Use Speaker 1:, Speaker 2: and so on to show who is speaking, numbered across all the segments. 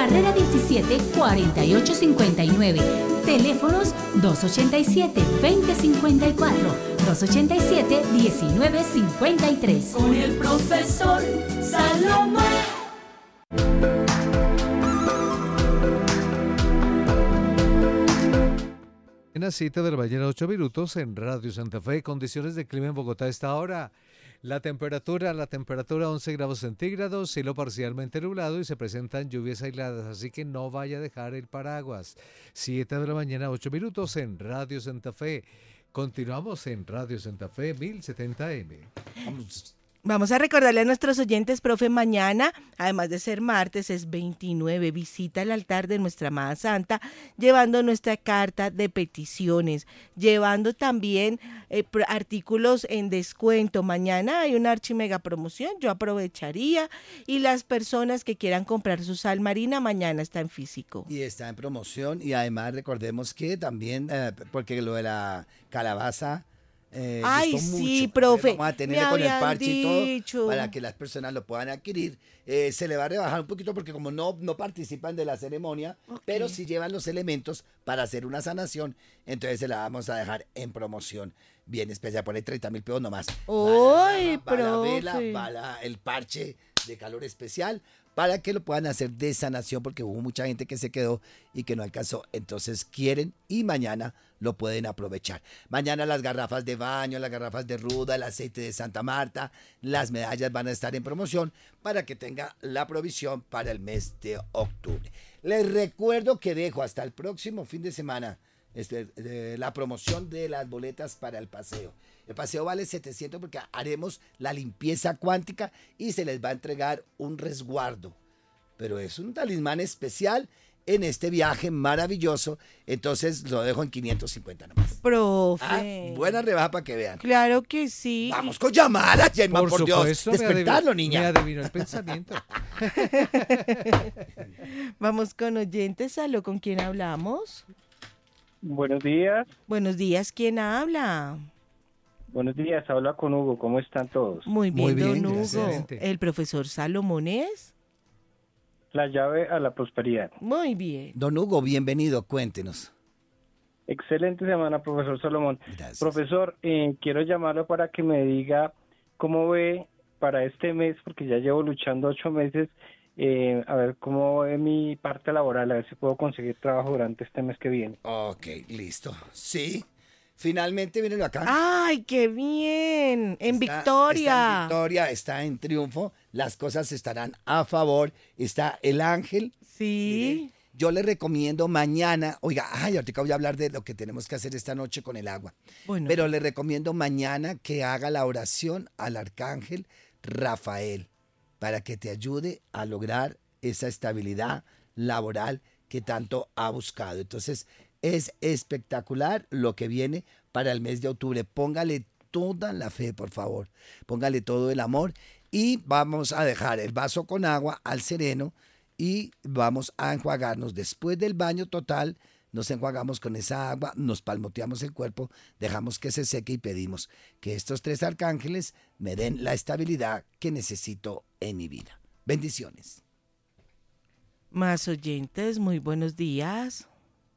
Speaker 1: carrera 17, 4859. Teléfonos 287-2054, 287-1953.
Speaker 2: Con el profesor Salomón.
Speaker 3: En la cita de la mañana, 8 minutos en Radio Santa Fe. Condiciones de clima en Bogotá a esta hora. La temperatura 11 grados centígrados, cielo parcialmente nublado y se presentan lluvias aisladas, así que no vaya a dejar el paraguas. 7 de la mañana, 8 minutos en Radio Santa Fe. Continuamos en Radio Santa Fe 1070M.
Speaker 4: Vamos a recordarle a nuestros oyentes, profe, mañana, además de ser martes, es 29, visita el altar de nuestra amada Santa, llevando nuestra carta de peticiones, llevando también artículos en descuento. Mañana hay una archimega promoción, yo aprovecharía, y las personas que quieran comprar su sal marina, mañana está en físico.
Speaker 5: Y está en promoción, y además recordemos que también, porque lo de la calabaza...
Speaker 4: Ay,
Speaker 5: gustó
Speaker 4: sí,
Speaker 5: mucho.
Speaker 4: profe,
Speaker 5: Vamos a tenerle con el parche y todo para que las personas lo puedan adquirir. Se le va a rebajar un poquito porque como no participan de la ceremonia, okay, pero sí llevan los elementos para hacer una sanación, entonces se la vamos a dejar en promoción bien especial, pone 30,000 pesos nomás.
Speaker 4: ¡Uy,
Speaker 5: va la
Speaker 4: profe!
Speaker 5: vela, va el parche de calor especial para que lo puedan hacer de sanación, porque hubo mucha gente que se quedó y que no alcanzó. Entonces quieren y mañana lo pueden aprovechar. Mañana las garrafas de baño, las garrafas de ruda, el aceite de Santa Marta, las medallas van a estar en promoción para que tenga la provisión para el mes de octubre. Les recuerdo que dejo hasta el próximo fin de semana la promoción de las boletas para el paseo. El paseo vale 700 porque haremos la limpieza cuántica y se les va a entregar un resguardo. Pero es un talismán especial en este viaje maravilloso. Entonces lo dejo en 550 nomás.
Speaker 4: Profe.
Speaker 5: Buena rebaja para que vean.
Speaker 4: Claro que sí.
Speaker 5: Vamos con llamadas, Gemma, por Dios.
Speaker 3: Supuesto,
Speaker 5: Despertarlo, niña.
Speaker 3: Me adivinó el pensamiento.
Speaker 4: Vamos con oyentes. ¿Aló? ¿Con quién hablamos?
Speaker 6: Buenos días.
Speaker 4: Buenos días. ¿Quién habla?
Speaker 6: Buenos días, habla con Hugo. ¿Cómo están todos?
Speaker 4: Muy bien, don Hugo.
Speaker 3: Excelente.
Speaker 4: ¿El profesor Salomón es?
Speaker 6: La llave a la prosperidad.
Speaker 4: Muy bien.
Speaker 5: Don Hugo, bienvenido, cuéntenos.
Speaker 6: Excelente semana, profesor Salomón.
Speaker 5: Gracias.
Speaker 6: Profesor, quiero llamarlo para que me diga cómo ve para este mes, porque ya llevo luchando 8 meses, a ver cómo ve mi parte laboral, a ver si puedo conseguir trabajo durante este mes que viene.
Speaker 5: Ok, listo. Sí, finalmente mírenlo acá.
Speaker 4: ¡Ay, qué bien! En victoria.
Speaker 5: Está en victoria, está en triunfo, las cosas estarán a favor, está el ángel.
Speaker 4: Sí.
Speaker 5: Miren, yo le recomiendo mañana, oiga, ahorita voy a hablar de lo que tenemos que hacer esta noche con el agua.
Speaker 4: Bueno.
Speaker 5: Pero le recomiendo mañana que haga la oración al arcángel Rafael para que te ayude a lograr esa estabilidad laboral que tanto ha buscado. Entonces, es espectacular lo que viene para el mes de octubre. Póngale toda la fe, por favor. Póngale todo el amor y vamos a dejar el vaso con agua al sereno y vamos a enjuagarnos. Después del baño total, nos enjuagamos con esa agua, nos palmoteamos el cuerpo, dejamos que se seque y pedimos que estos 3 arcángeles me den la estabilidad que necesito en mi vida. Bendiciones.
Speaker 4: Más oyentes, muy buenos días.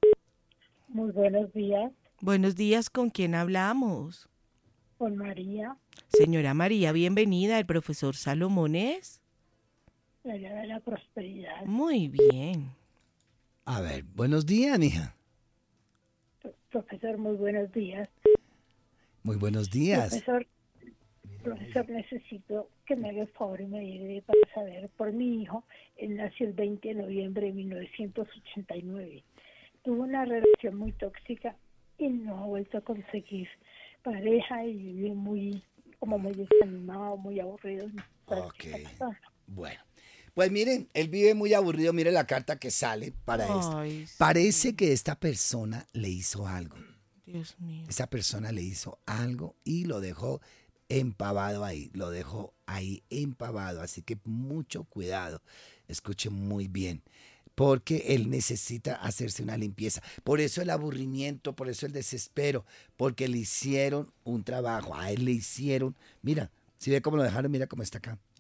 Speaker 7: Muy buenos días,
Speaker 4: Buenos días, ¿con quién hablamos?
Speaker 7: con María,
Speaker 4: Señora María, bienvenida. ¿El profesor Salomón es?
Speaker 7: la llave de la prosperidad.
Speaker 4: Muy bien.
Speaker 5: A ver, buenos días, mija.
Speaker 7: Profesor, muy buenos días.
Speaker 5: Muy buenos días.
Speaker 7: Profesor, necesito que me haga el favor y me ayude para saber por mi hijo. Él nació el 20 de noviembre de 1989. Tuvo una relación muy tóxica y no ha vuelto a conseguir pareja y vive muy desanimado, muy aburrido.
Speaker 5: Ok, bueno. Pues miren, él vive muy aburrido, mire la carta que sale para esto.
Speaker 4: Ay, sí.
Speaker 5: Parece que esta persona le hizo algo.
Speaker 4: Dios mío.
Speaker 5: Esa persona le hizo algo y lo dejó empavado ahí, lo dejó ahí empavado, así que mucho cuidado, escuche muy bien, porque él necesita hacerse una limpieza. Por eso el aburrimiento, por eso el desespero, porque le hicieron un trabajo, a él le hicieron, mira, si ve cómo lo dejaron, mira cómo está acá.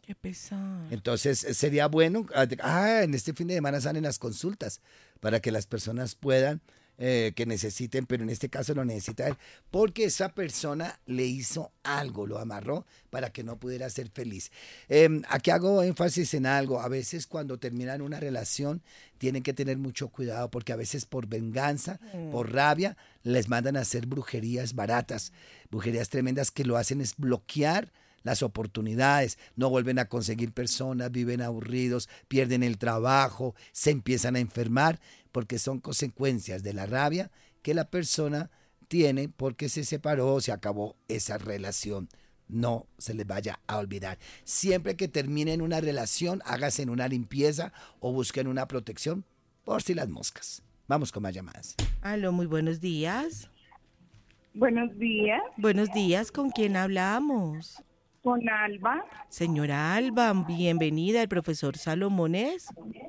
Speaker 4: Qué pesar.
Speaker 5: Entonces sería bueno, en este fin de semana salen las consultas para que las personas puedan, que necesiten, pero en este caso lo necesita él, porque esa persona le hizo algo, lo amarró para que no pudiera ser feliz. Aquí hago énfasis en algo, a veces cuando terminan una relación tienen que tener mucho cuidado porque a veces por venganza, por rabia, les mandan a hacer brujerías baratas, brujerías tremendas que lo hacen es bloquear las oportunidades, no vuelven a conseguir personas, viven aburridos, pierden el trabajo, se empiezan a enfermar, porque son consecuencias de la rabia que la persona tiene porque se separó, se acabó esa relación. No se les vaya a olvidar. Siempre que terminen una relación, hágase una limpieza o busquen una protección por si las moscas. Vamos con más llamadas.
Speaker 4: Aló, muy buenos días.
Speaker 8: Buenos días,
Speaker 4: Buenos días, ¿con quién hablamos?
Speaker 8: con Alba.
Speaker 4: Señora Alba, bienvenida, el profesor Salomones.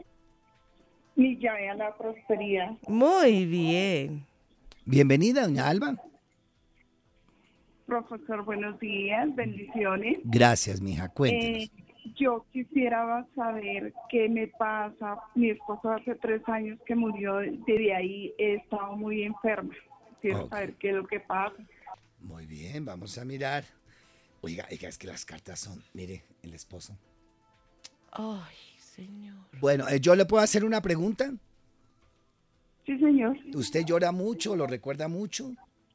Speaker 8: Mi llave a la prosperidad.
Speaker 4: Muy bien.
Speaker 5: Bienvenida, doña Alba.
Speaker 8: Profesor, buenos días, bendiciones.
Speaker 5: Gracias, mija, cuéntenos.
Speaker 8: Yo quisiera saber qué me pasa. Mi esposo hace 3 años que murió, desde ahí he estado muy enferma. Quiero saber qué es lo que pasa.
Speaker 5: Muy bien, vamos a mirar. Oiga, es que las cartas son, mire, el esposo.
Speaker 4: Ay, señor.
Speaker 5: Bueno, ¿yo le puedo hacer una pregunta?
Speaker 8: Sí, señor.
Speaker 5: ¿Usted llora mucho? ¿Lo recuerda mucho?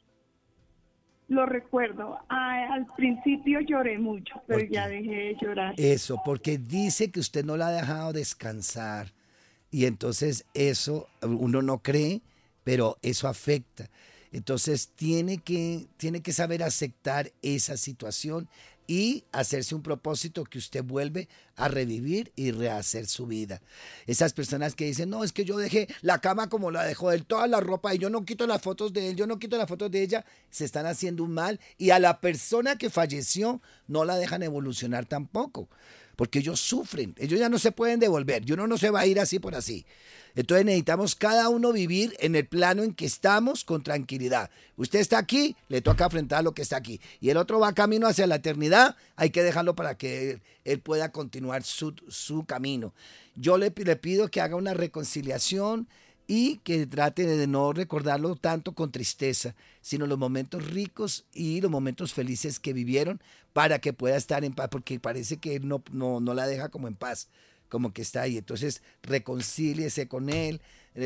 Speaker 8: Lo recuerdo. Al principio lloré mucho, pero
Speaker 5: ¿Por qué?
Speaker 8: ya dejé de llorar.
Speaker 5: Eso, porque dice que usted no la ha dejado descansar. Y entonces eso, uno no cree, pero eso afecta. Entonces tiene que saber aceptar esa situación y hacerse un propósito que usted vuelve a revivir y rehacer su vida. Esas personas que dicen, no, es que yo dejé la cama como la dejó él, toda la ropa y yo no quito las fotos de él, yo no quito las fotos de ella, se están haciendo un mal y a la persona que falleció no la dejan evolucionar tampoco, porque ellos sufren, ellos ya no se pueden devolver y uno no se va a ir así por así. Entonces necesitamos cada uno vivir en el plano en que estamos con tranquilidad. Usted está aquí, le toca afrontar lo que está aquí. Y el otro va camino hacia la eternidad, hay que dejarlo para que él pueda continuar su camino. Yo le pido que haga una reconciliación y que trate de no recordarlo tanto con tristeza, sino los momentos ricos y los momentos felices que vivieron para que pueda estar en paz, porque parece que él no la deja como en paz, como que está ahí. Entonces reconcíliese con él,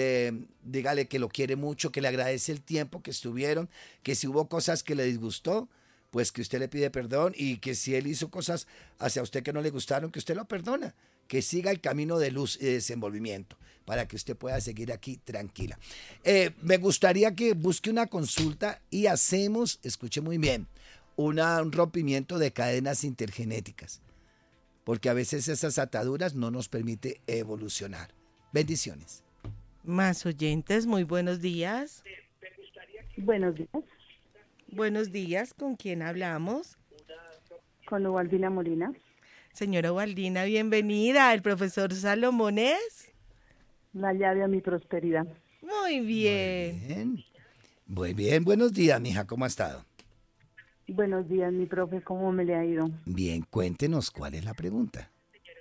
Speaker 5: dígale que lo quiere mucho, que le agradece el tiempo que estuvieron, que si hubo cosas que le disgustó, pues que usted le pide perdón, y que si él hizo cosas hacia usted que no le gustaron, que usted lo perdona, que siga el camino de luz y de desenvolvimiento para que usted pueda seguir aquí tranquila. Me gustaría que busque una consulta y hacemos, escuche muy bien, un rompimiento de cadenas intergenéticas, porque a veces esas ataduras no nos permite evolucionar. Bendiciones.
Speaker 4: Más oyentes, muy buenos días.
Speaker 9: Buenos días,
Speaker 4: Buenos días, ¿con quién hablamos?
Speaker 9: con Ubaldina Molina,
Speaker 4: Señora Waldina, bienvenida, el profesor Salomones.
Speaker 9: la llave a mi prosperidad.
Speaker 4: Muy bien.
Speaker 5: Bien. Muy bien, buenos días, mija, ¿cómo ha estado?
Speaker 9: Buenos días, mi profe, ¿cómo me le ha ido?
Speaker 5: Bien, cuéntenos cuál es la pregunta.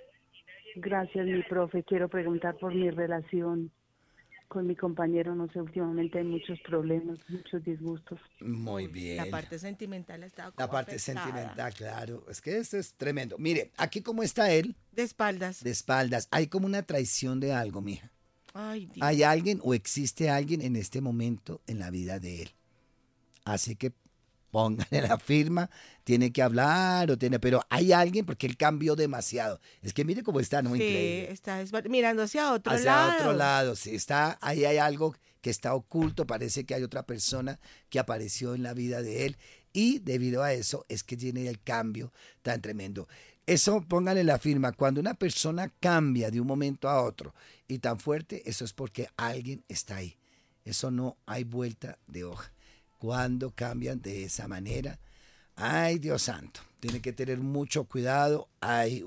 Speaker 9: Gracias, mi profe. Quiero preguntar por mi relación con mi compañero. No sé, últimamente hay muchos problemas, muchos disgustos.
Speaker 5: Muy bien.
Speaker 4: La parte sentimental ha estado
Speaker 5: La
Speaker 4: como
Speaker 5: parte
Speaker 4: afectada.
Speaker 5: sentimental, claro. Es que esto es tremendo. Mire, aquí como está él,
Speaker 4: De espaldas.
Speaker 5: de espaldas, hay como una traición de algo, mija.
Speaker 4: Ay, Dios.
Speaker 5: Hay alguien o existe alguien en este momento en la vida de él. Así que póngale la firma, tiene que hablar, pero hay alguien porque él cambió demasiado. Es que mire cómo está, ¿no?
Speaker 4: Sí,
Speaker 5: Increíble.
Speaker 4: está mirando hacia otro
Speaker 5: Hacia
Speaker 4: lado.
Speaker 5: otro lado, sí, ahí hay algo que está oculto, parece que hay otra persona que apareció en la vida de él y debido a eso es que tiene el cambio tan tremendo. Eso, póngale la firma, cuando una persona cambia de un momento a otro y tan fuerte, eso es porque alguien está ahí. Eso no hay vuelta de hoja. Cuando cambian de esa manera, ay Dios santo, tiene que tener mucho cuidado. Hay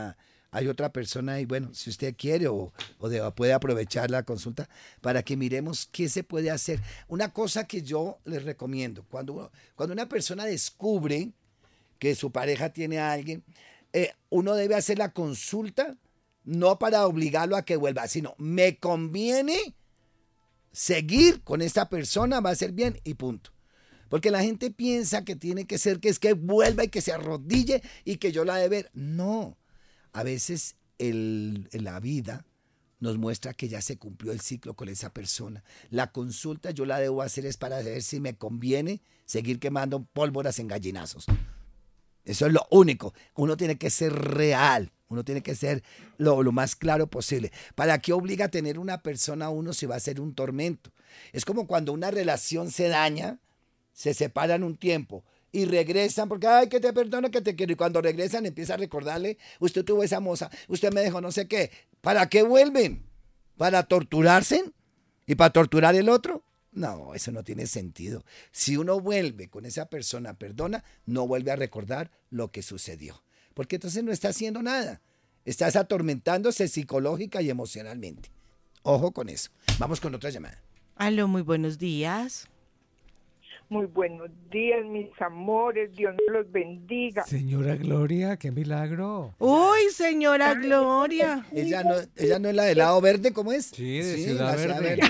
Speaker 5: otra persona y bueno, si usted quiere puede aprovechar la consulta para que miremos qué se puede hacer. Una cosa que yo les recomiendo, cuando una persona descubre que su pareja tiene a alguien, uno debe hacer la consulta no para obligarlo a que vuelva, sino me conviene seguir con esta persona, va a ser bien y punto. Porque la gente piensa que tiene que ser que es que vuelva y que se arrodille y que yo la debe ver. No, a veces la vida nos muestra que ya se cumplió el ciclo con esa persona. La consulta yo la debo hacer es para ver si me conviene seguir quemando pólvoras en gallinazos. Eso es lo único. Uno tiene que ser real. Uno tiene que ser lo más claro posible. ¿Para qué obliga a tener una persona a uno si va a ser un tormento? Es como cuando una relación se daña, se separan un tiempo y regresan porque, ay, que te perdono, que te quiero. Y cuando regresan empieza a recordarle, usted tuvo esa moza, usted me dejó no sé qué. ¿Para qué vuelven? ¿Para torturarse? ¿Y para torturar el otro? No, eso no tiene sentido. Si uno vuelve con esa persona, perdona, no vuelve a recordar lo que sucedió. Porque entonces no está haciendo nada. Estás atormentándose psicológica y emocionalmente. Ojo con eso. Vamos con otra llamada.
Speaker 4: Aló, muy buenos días.
Speaker 10: Muy buenos días, mis amores. Dios los bendiga.
Speaker 3: Señora Gloria, qué milagro.
Speaker 4: Uy, señora Gloria.
Speaker 5: Ella no es la de lado verde, ¿cómo es?
Speaker 3: Sí, de Ciudad Verde.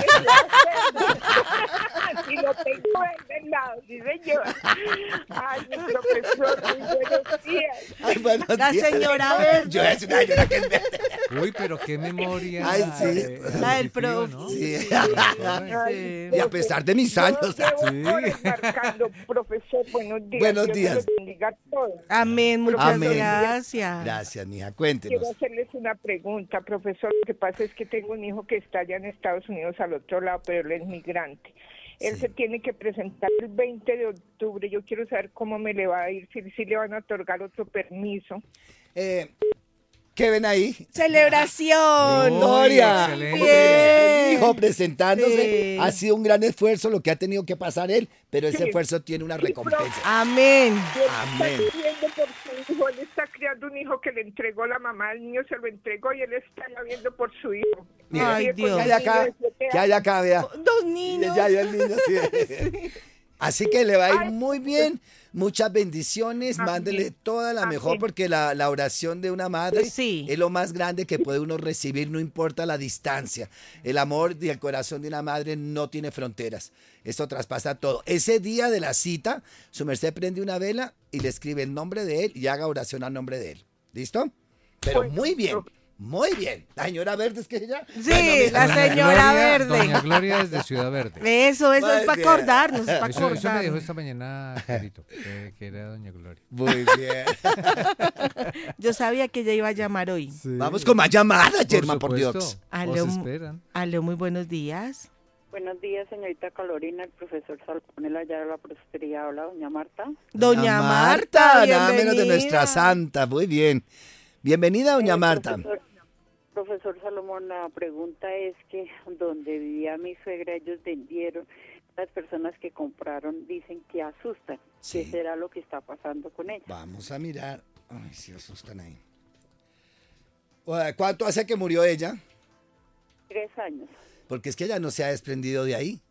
Speaker 10: Sí, lo tengo en el lado, sí, señor. Ay, mi profesor, muy buenos días.
Speaker 5: Ay, buenos
Speaker 4: La
Speaker 5: días.
Speaker 4: señora verde.
Speaker 5: Yo es una señora que es verde.
Speaker 3: Uy, pero qué memoria.
Speaker 5: Ay, sí.
Speaker 4: La del prof.
Speaker 3: ¿no?
Speaker 5: Sí.
Speaker 4: Sí.
Speaker 5: Y a pesar de mis años.
Speaker 10: Marcando, profesor, buenos días.
Speaker 5: Buenos
Speaker 10: Dios
Speaker 5: días.
Speaker 10: los bendiga a todos.
Speaker 4: Amén, muchas
Speaker 5: Amén.
Speaker 4: gracias.
Speaker 5: Gracias, mija.
Speaker 10: Quiero
Speaker 5: Cuéntenos.
Speaker 10: hacerles una pregunta, profesor. Lo que pasa es que tengo un hijo que está allá en Estados Unidos al otro lado, pero él es migrante. Él
Speaker 5: Sí.
Speaker 10: se tiene que presentar el 20 de octubre. Yo quiero saber cómo me le va a ir, si le van a otorgar otro permiso.
Speaker 5: ¿Qué ven ahí?
Speaker 4: Celebración.
Speaker 5: Gloria.
Speaker 3: excelente.
Speaker 4: Bien.
Speaker 5: El hijo presentándose.
Speaker 4: Sí.
Speaker 5: Ha sido un gran esfuerzo lo que ha tenido que pasar él, pero ese
Speaker 10: Sí.
Speaker 5: esfuerzo tiene una recompensa.
Speaker 4: Amén.
Speaker 5: Amén.
Speaker 10: Está viendo por su hijo, él está criando un hijo que le entregó la mamá, el niño se lo entregó y él está ya viendo por su hijo.
Speaker 5: Mira,
Speaker 4: Ay,
Speaker 10: Vive con
Speaker 4: Dios.
Speaker 5: ¿Qué
Speaker 10: un
Speaker 5: hay acá?
Speaker 10: niño de 7
Speaker 5: ¿Qué hay acá? Vea.
Speaker 4: Dos niños.
Speaker 5: Ya el niño, sí. Así que le va a ir muy bien. Muchas bendiciones.
Speaker 10: Amén.
Speaker 5: Mándele toda la mejor
Speaker 10: Amén.
Speaker 5: porque la oración de una madre
Speaker 4: Sí.
Speaker 5: es lo más grande que puede uno recibir, no importa la distancia. El amor y el corazón de una madre no tiene fronteras. Esto traspasa todo. Ese día de la cita, su merced prende una vela y le escribe el nombre de él y haga oración a nombre de él. ¿Listo? Pero
Speaker 10: Bueno,
Speaker 5: muy bien. Muy bien. La señora Verde es que ella.
Speaker 4: Sí,
Speaker 5: mira,
Speaker 4: la
Speaker 3: Doña
Speaker 4: señora
Speaker 3: Gloria-
Speaker 4: verde.
Speaker 3: Doña Gloria es de Ciudad Verde.
Speaker 4: Eso es
Speaker 5: Muy
Speaker 4: para
Speaker 5: bien.
Speaker 4: acordarnos, es para
Speaker 3: Eso me
Speaker 4: acordar.
Speaker 3: dijo esta mañana Carito, que era Doña Gloria.
Speaker 5: Muy bien.
Speaker 4: Yo sabía que ella iba a llamar hoy.
Speaker 5: Vamos con más llamadas, Germán, por
Speaker 3: supuesto.
Speaker 5: Dios.
Speaker 4: Aló,
Speaker 3: Os esperan.
Speaker 4: aló, muy buenos días.
Speaker 11: Buenos días, señorita Carolina, el profesor Salomón allá de la Prosperidad. Hola, doña Marta.
Speaker 4: Doña Marta,
Speaker 5: nada menos de
Speaker 4: bienvenida.
Speaker 5: nuestra santa. Muy bien. Bienvenida, doña Marta.
Speaker 11: Profesor Salomón, la pregunta es que donde vivía mi suegra, ellos vendieron. Las personas que compraron dicen que asustan.
Speaker 5: Sí.
Speaker 11: ¿Qué será lo que está pasando con ella?
Speaker 5: Vamos a mirar. Ay, sí asustan ahí. ¿Cuánto hace que murió ella?
Speaker 11: 3 años.
Speaker 5: Porque es que ella no se ha desprendido de ahí.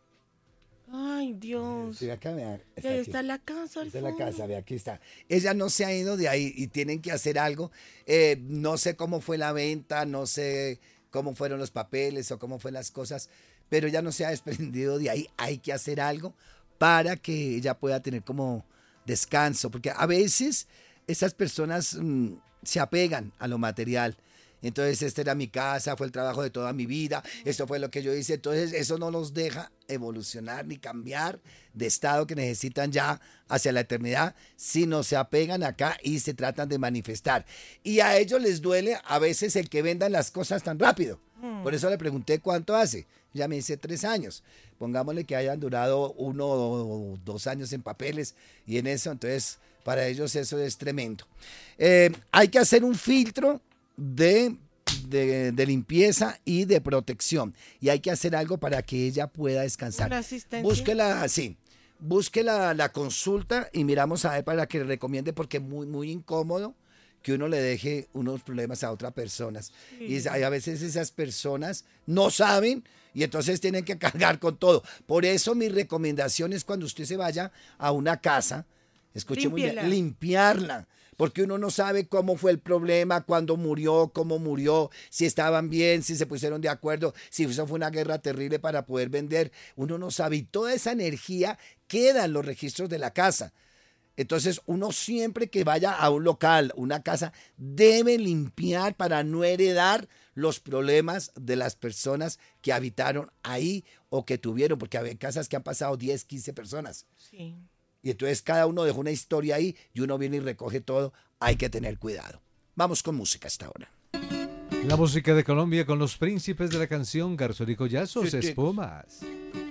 Speaker 4: Ay, Dios.
Speaker 5: Sí, acá, vea,
Speaker 4: Y
Speaker 5: está
Speaker 4: ahí
Speaker 5: aquí.
Speaker 4: está la casa, al
Speaker 5: Esta es la
Speaker 4: fondo.
Speaker 5: casa, ve, aquí está. Ella no se ha ido de ahí y tienen que hacer algo. No sé cómo fue la venta, no sé cómo fueron los papeles o cómo fueron las cosas, pero ella no se ha desprendido de ahí. Hay que hacer algo para que ella pueda tener como descanso, porque a veces esas personas se apegan a lo material. Entonces, esta era mi casa, fue el trabajo de toda mi vida, esto fue lo que yo hice. Entonces, eso no los deja evolucionar ni cambiar de estado que necesitan ya hacia la eternidad, sino se apegan acá y se tratan de manifestar. Y a ellos les duele a veces el que vendan las cosas tan rápido. Por eso le pregunté cuánto hace. Ya me dice 3 años. Pongámosle que hayan durado 1 o 2 años en papeles y en eso, entonces para ellos eso es tremendo. Hay que hacer un filtro de limpieza y de protección. Y hay que hacer algo para que ella pueda descansar.
Speaker 4: ¿La asistencia?
Speaker 5: Búsquela, sí. Busque la consulta y miramos a ver para que le recomiende, porque es muy, muy incómodo que uno le deje unos problemas a otras personas.
Speaker 4: Sí.
Speaker 5: Y a veces esas personas no saben y entonces tienen que cargar con todo. Por eso mi recomendación es cuando usted se vaya a una casa, escuche muy bien, limpiarla, porque uno no sabe cómo fue el problema, cuándo murió, cómo murió, si estaban bien, si se pusieron de acuerdo, si eso fue una guerra terrible para poder vender, uno no sabe, y toda esa energía queda en los registros de la casa. Entonces uno siempre que vaya a un local, una casa, debe limpiar para no heredar los problemas de las personas que habitaron ahí o que tuvieron, porque hay casas que han pasado 10, 15 personas.
Speaker 4: Sí.
Speaker 5: Y entonces cada uno dejó una historia ahí y uno viene y recoge todo. Hay que tener cuidado. Vamos con música hasta ahora.
Speaker 3: La música de Colombia con los príncipes de la canción Garzón y Collazos,
Speaker 5: Sí,
Speaker 3: Espumas.